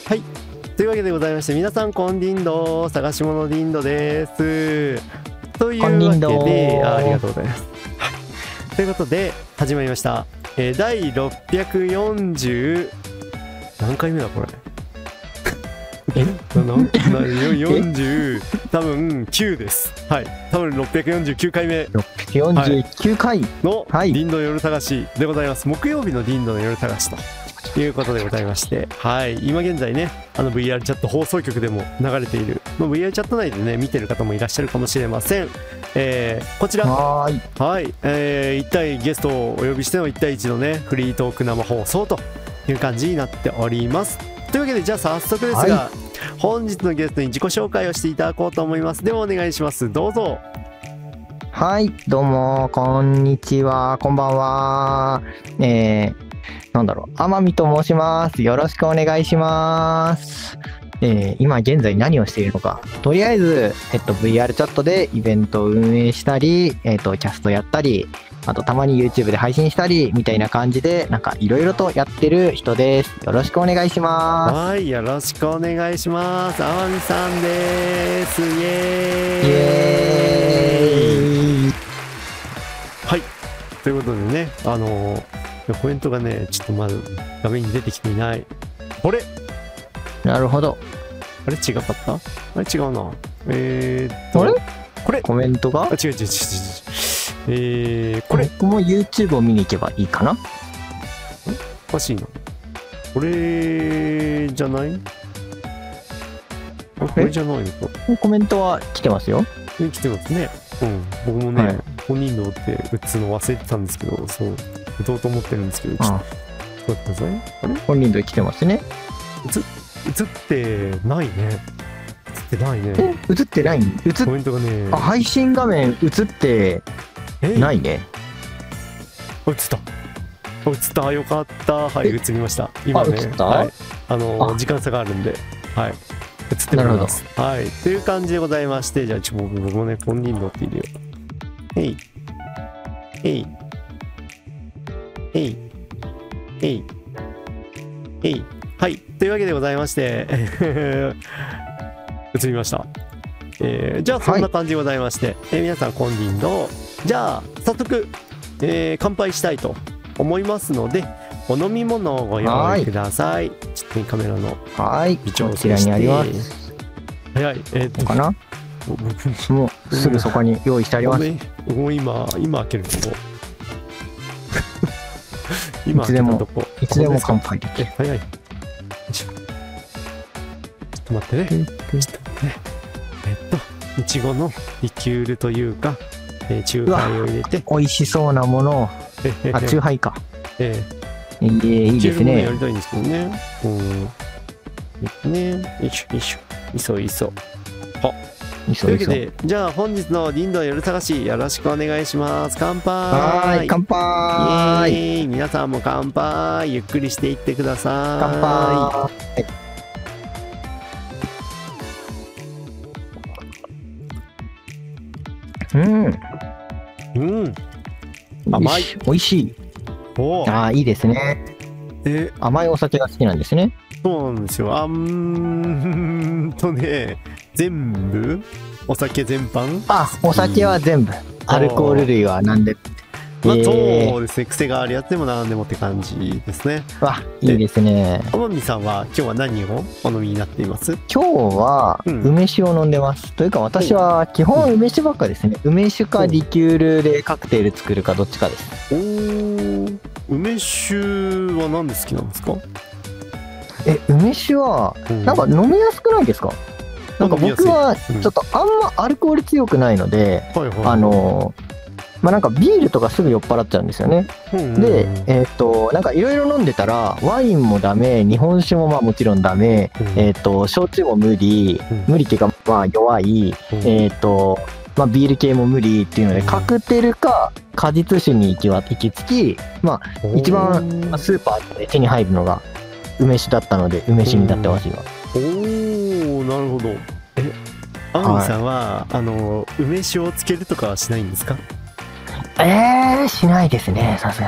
はい。というわけでございまして、皆さん、こんりんど、探し物りんどです。というわけで、ありがとうございます。ということで、始まりました。第640、何回目だ、これ。40、多分9です。はい。多分649回目。 649回のりんど夜探しでございます。木曜日のりんどの夜探しということでございまして、はい。今現在ね、VR チャット放送局でも流れている、VR チャット内でね、見てる方もいらっしゃるかもしれません。こちら、はい。1対ゲストをお呼びしての1対1のね、フリートーク生放送という感じになっております。というわけで、じゃあ早速ですが、本日のゲストに自己紹介をしていただこうと思います。ではお願いします。どうぞ。 はい、どうも、こんにちは、こんばんは。天海と申します。よろしくお願いします。今現在何をしているのか。とりあえず、VR チャットでイベントを運営したり、キャストやったり、あとたまに YouTube で配信したりみたいな感じで、なんかいろいろとやってる人です。よろしくお願いします。 はい、よろしくお願いします。天海さんです。イエーイ。 イエーイ。はい。 ということでね、コメントがね、ちょっとまだ画面に出てきていない。これ。 なるほど。 あれ違かった？あれ違うな。 あれ？ これ。 コメントが？ あ、違う。これ。 僕も YouTube を見に行けばいいかな？ おかしいな。これじゃない？これじゃないのか。 コメントは来てますよ。 来てますね。うん。僕もね、本人のって打つの忘れてたんですけど、そう、打とうと思ってるんですけど、ちょっと待ってください。あれ？ 本人の来てますね。 映ってないね。映ってないね。 映ってない？ コメントがね。 あ、配信画面映ってないね。 映った。よかった。はい、映りました。今ね。はい。時間差があるんで、はい。映っております。はい。という感じでございまして、じゃあ、僕もね、本人のって入れよう。へい。はい。というわけでございまして、映りました。じゃあ、そんな感じでございまして、皆さん、こんりんど。じゃあ、早速、乾杯したいと思いますので、お飲み物をご用意ください。ちょっとカメラの微調整して。 こちらにあります。 早い。 かな？もう、すぐそこに用意してあります。 もう今開けるとこ。 いつでも乾杯できる。 早い。ちょっと待ってね。いちごのリキュールというか、チューハイを入れて。 美味しそうなものを。あ、チューハイか。いいですね。 やりたいんですけどね。よいしょ。いそ。というわけで、じゃあ本日のりんど夜探しよろしくお願いします。乾杯。 はい、乾杯。 イエーイ。皆さんも乾杯。ゆっくりしていってください。 乾杯。甘い。美味しい。ああ、いいですね。甘いお酒が好きなんですね。 そうなんですよ。全部お酒全般？ あ、お酒は全部。アルコール類は何でも。 そうですね。癖があるやつでも何でもって感じですね。 わ、いいですね。 天海さんは今日は何をお飲みになっています？ 今日は梅酒を飲んでます。というか私は基本梅酒ばっかですね。梅酒かリキュールでカクテル作るかどっちかです。 梅酒は何で好きなんですか？ 梅酒はなんか飲みやすくないですか？なんか僕はちょっとあんまアルコール強くないので、なんかビールとかすぐ酔っ払っちゃうんですよね。で、なんかいろいろ飲んでたらワインもダメ、日本酒もまあもちろんダメ、焼酎も無理っていうかまあ弱い、ビール系も無理っていうので、カクテルか果実酒に行き着き、まあ一番スーパーで手に入るのが梅酒だったので梅酒になってます今。 なるほど。天海さんは梅酒をつけるとかはしないんですか？ しないですね、さすがに。